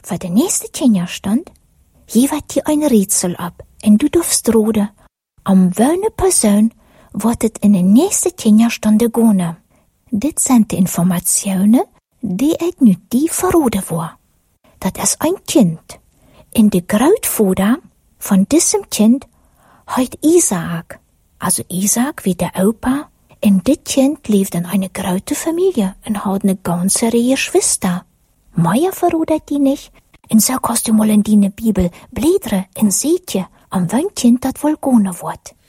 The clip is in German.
Für den nächsten Kinderstand jewert dir ein Rätsel ab, und du darfst rode, am welche Person wird es in den nächsten Kinderstunde gehen. Das sind die Informationen, die ich nu die verrode war. Das ist ein Kind. In der Grootvater von diesem Kind heißt Isaak. Also Isaak wie der Opa. Und das Kind lebt in einer großen Familie und hat eine ganze Reihe Schwester. Meier verrodet die nicht. Und so kannst du mal in deine Bibel blädern und seht je, an welchem Kind das wohl gehen wird.